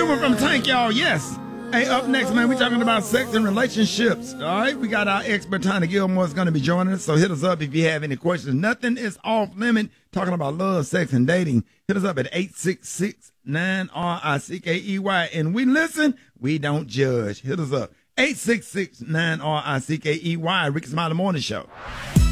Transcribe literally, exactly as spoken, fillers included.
Rumor from Tank, y'all. Yes. Hey, up next, man, we talking about sex and relationships. All right, we got our expert Tanya Gilmore is going to be joining us. So hit us up if you have any questions. Nothing is off limit. Talking about love, sex, and dating. Hit us up at eight six six, nine R I C K E Y. And we listen, we don't judge. Hit us up. eight six six, nine R I C K E Y. Ricky Smiley Morning Show.